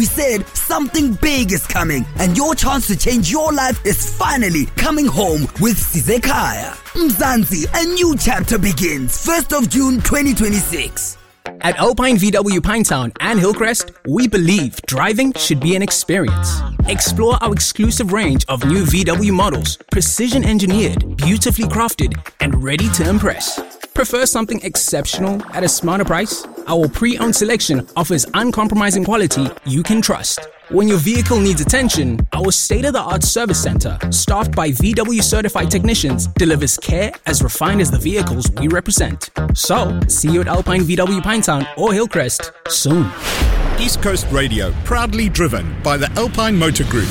we said something big is coming, and your chance to change your life is finally coming home with Sizekaya. Mzansi, a new chapter begins 1st of June 2026. At Alpine VW Pinetown and Hillcrest, we believe driving should be an experience. Explore our exclusive range of new VW models, precision engineered, beautifully crafted, and ready to impress. Prefer something exceptional at a smarter price? Our pre-owned selection offers uncompromising quality you can trust. When your vehicle needs attention, our state-of-the-art service center, staffed by VW certified technicians, delivers care as refined as the vehicles we represent. So, see you at Alpine VW Pinetown or Hillcrest soon. East Coast Radio, proudly driven by the Alpine Motor Group.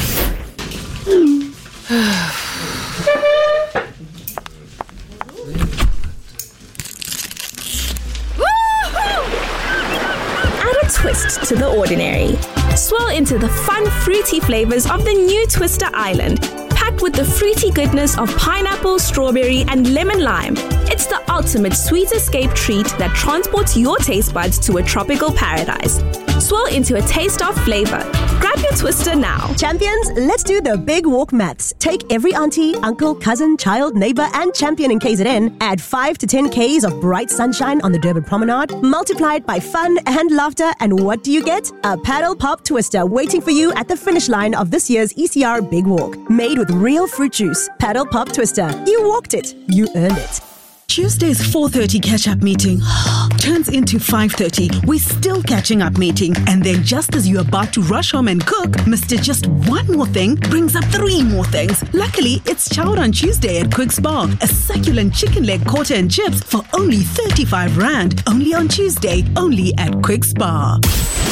Twist to the ordinary. Swirl into the fun, fruity flavors of the new Twister Island, packed with the fruity goodness of pineapple, strawberry, and lemon lime. It's the ultimate sweet escape treat that transports your taste buds to a tropical paradise. Swirl into a taste of flavor. Grab your Twister now. Champions, let's do the big walk maths. Take every auntie, uncle, cousin, child, neighbor, and champion in KZN. Add 5 to 10 Ks of bright sunshine on the Durban Promenade. Multiply it by fun and laughter, and what do you get? A paddle pop twister waiting for you at the finish line of this year's ECR Big Walk. Made with real fruit juice. Paddle pop twister. You walked it. You earned it. Tuesday's 4:30 catch-up meeting turns into 5:30. We're still catching up meeting. And then just as you're about to rush home and cook, Mr. Just One More Thing brings up 3 more things. Luckily, it's Chow on Tuesday at Quick's Bar. A succulent chicken leg quarter and chips for only 35 Rand. Only on Tuesday, only at Quick's Bar.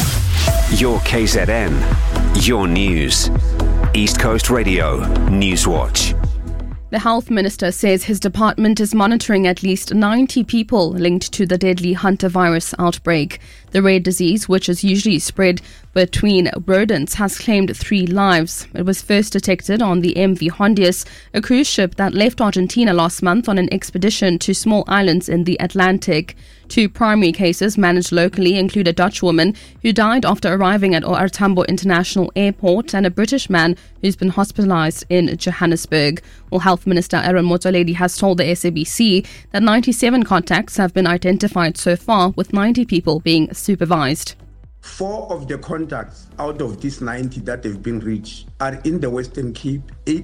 Your KZN, your news. East Coast Radio, Newswatch. The Health Minister says his department is monitoring at least 90 people linked to the deadly hantavirus outbreak. The rare disease, which is usually spread between rodents, has claimed 3 lives. It was first detected on the MV Hondius, a cruise ship that left Argentina last month on an expedition to small islands in the Atlantic. 2 primary cases managed locally include a Dutch woman who died after arriving at OR Tambo International Airport and a British man who's been hospitalized in Johannesburg. Well, Health Minister Aaron Motsoaledi has told the SABC that 97 contacts have been identified so far, with 90 people being supervised. 4 of the contacts out of these 90 that have been reached are in the Western Cape,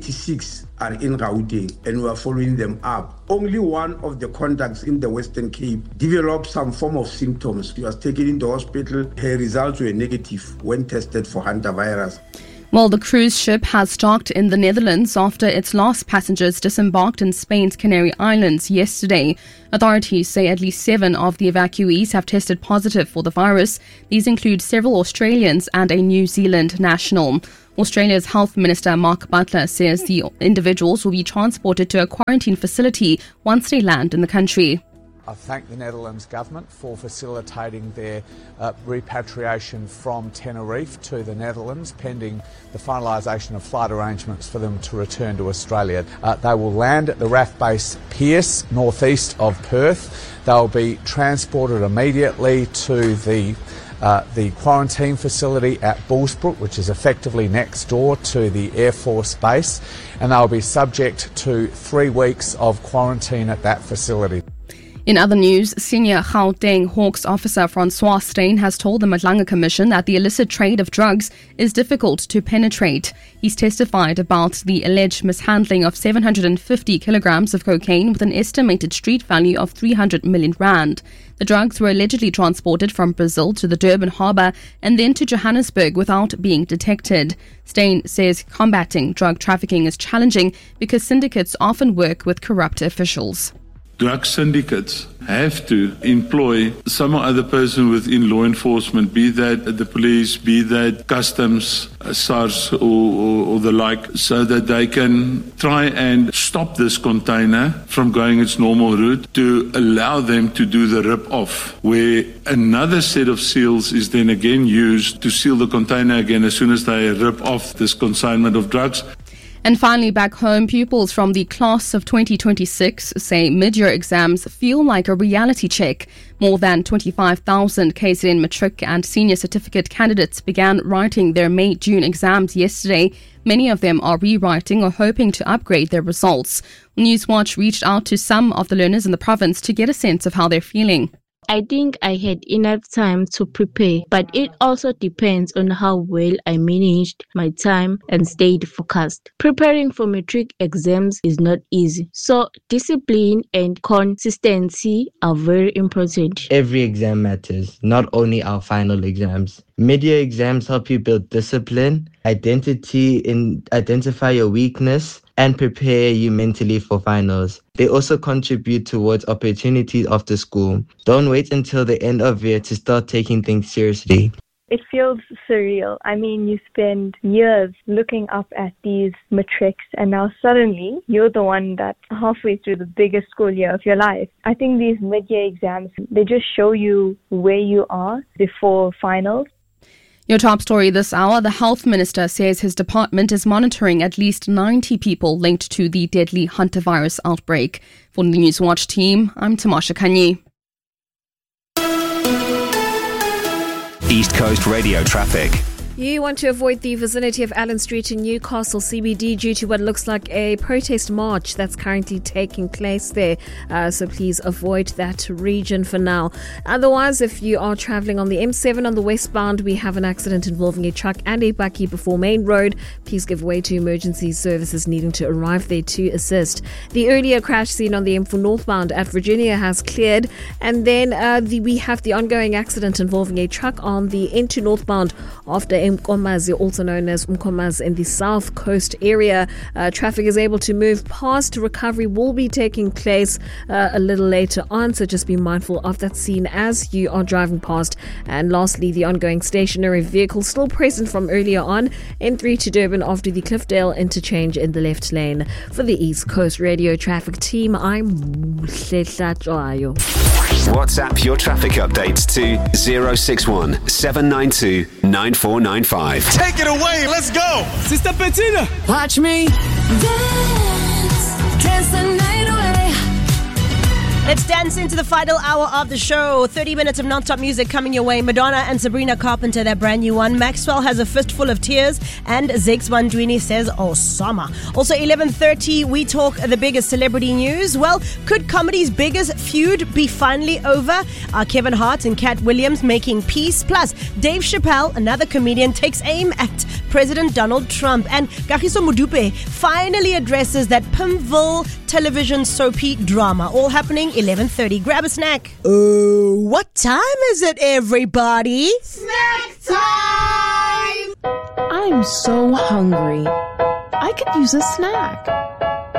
86 are in Gauteng, and we are following them up. Only 1 of the contacts in the Western Cape developed some form of symptoms. She was taken into hospital. Her results were negative when tested for hantavirus. Well, the cruise ship has docked in the Netherlands after its last passengers disembarked in Spain's Canary Islands yesterday. Authorities say at least 7 of the evacuees have tested positive for the virus. These include several Australians and a New Zealand national. Australia's Health Minister Mark Butler says the individuals will be transported to a quarantine facility once they land in the country. I thank the Netherlands government for facilitating their repatriation from Tenerife to the Netherlands, pending the finalisation of flight arrangements for them to return to Australia. They will land at the RAF base Pearce, northeast of Perth. They'll be transported immediately to the quarantine facility at Bullsbrook, which is effectively next door to the Air Force base, and they'll be subject to 3 weeks of quarantine at that facility. In other news, senior Gauteng Hawks officer Francois Steyn has told the Madlanga Commission that the illicit trade of drugs is difficult to penetrate. He's testified about the alleged mishandling of 750 kilograms of cocaine with an estimated street value of 300 million rand. The drugs were allegedly transported from Brazil to the Durban harbour and then to Johannesburg without being detected. Steyn says combating drug trafficking is challenging because syndicates often work with corrupt officials. Drug syndicates have to employ some other person within law enforcement, be that the police, be that customs, SARS or the like, so that they can try and stop this container from going its normal route, to allow them to do the rip-off, where another set of seals is then again used to seal the container again as soon as they rip off this consignment of drugs. And finally, back home, pupils from the class of 2026 say mid-year exams feel like a reality check. More than 25,000 KZN matric and senior certificate candidates began writing their May-June exams yesterday. Many of them are rewriting or hoping to upgrade their results. Newswatch reached out to some of the learners in the province to get a sense of how they're feeling. I think I had enough time to prepare, but it also depends on how well I managed my time and stayed focused. Preparing for matric exams is not easy, so discipline and consistency are very important. Every exam matters, not only our final exams. Mid-year exams help you build discipline, identify your weakness, and prepare you mentally for finals. They also contribute towards opportunities after school. Don't wait until the end of year to start taking things seriously. It feels surreal. I mean, you spend years looking up at these matrics, and now suddenly you're the one that's halfway through the biggest school year of your life. I think these mid-year exams, they just show you where you are before finals. Your top story this hour, the health minister says his department is monitoring at least 90 people linked to the deadly hantavirus outbreak. For the Newswatch team, I'm Tamasha Kanyi. East Coast Radio traffic. You want to avoid the vicinity of Allen Street in Newcastle CBD due to what looks like a protest march that's currently taking place there. So please avoid that region for now. Otherwise, if you are travelling on the M7 on the westbound, we have an accident involving a truck and a bakkie before Main Road. Please give way to emergency services needing to arrive there to assist. The earlier crash seen on the M4 northbound at Virginia has cleared. And then we have the ongoing accident involving a truck on the N2 northbound after Mkomazi, also known as Mkomazi, in the south coast area. Traffic is able to move past. Recovery will be taking place a little later on, so just be mindful of that scene as you are driving past. And lastly, the ongoing stationary vehicle still present from earlier on, N3 to Durban after the Cliffdale interchange in the left lane. For the East Coast Radio Traffic Team, I'm Sehla Joayo. WhatsApp your traffic updates to 061 792 9495. Take it away, let's go! Sister Bettina! Watch me dance the night away. Let's dance into the final hour of the show. 30 minutes of non-stop music coming your way. Madonna and Sabrina Carpenter, their brand new one. Maxwell has a fistful of tears. And Zex Bandwini says, Osama. Also, 11:30, we talk the biggest celebrity news. Well, could comedy's biggest feud be finally over? Kevin Hart and Cat Williams making peace. Plus, Dave Chappelle, another comedian, takes aim at President Donald Trump. And Kagiso Modupe finally addresses that Pimville television soapy drama. All happening 11:30. Grab a snack. What time is it, everybody? Snack time! I'm so hungry. I could use a snack.